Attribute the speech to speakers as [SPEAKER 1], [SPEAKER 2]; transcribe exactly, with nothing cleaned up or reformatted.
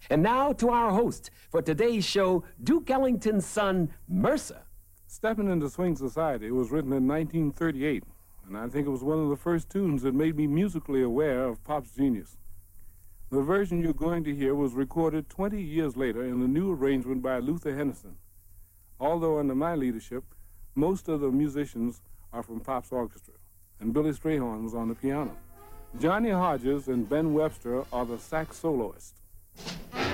[SPEAKER 1] And now to our host for today's show, Duke Ellington's son, Mercer.
[SPEAKER 2] Stepping into Swing Society was written in nineteen thirty-eight, and I think it was one of the first tunes that made me musically aware of pop's genius. The version you're going to hear was recorded twenty years later in a new arrangement by Luther Henderson. Although under my leadership, most of the musicians are from pop's orchestra, and Billy Strayhorn was on the piano. Johnny Hodges and Ben Webster are the sax soloists.